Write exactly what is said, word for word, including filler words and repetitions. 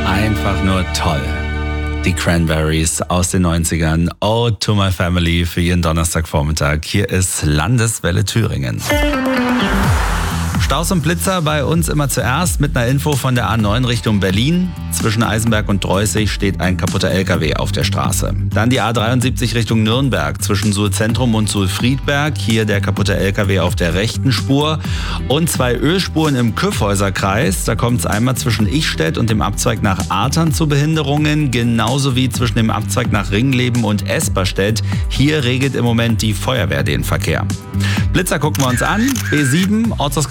Einfach nur toll. Die Cranberries aus den neunzigern. Oh to my family für jeden Donnerstagvormittag. Hier ist Landeswelle Thüringen. Staus und Blitzer bei uns immer zuerst mit einer Info von der A neun Richtung Berlin. Zwischen Eisenberg und Droyßig steht ein kaputter L K W auf der Straße. Dann die A dreiundsiebzig Richtung Nürnberg zwischen Suhl-Zentrum und Suhl-Friedberg. Hier der kaputte L K W auf der rechten Spur. Und zwei Ölspuren im Kyffhäuserkreis. Da kommt es einmal zwischen Ichstedt und dem Abzweig nach Artern zu Behinderungen. Genauso wie zwischen dem Abzweig nach Ringleben und Esperstedt. Hier regelt im Moment die Feuerwehr den Verkehr. Blitzer gucken wir uns an. B sieben, Ortsausgang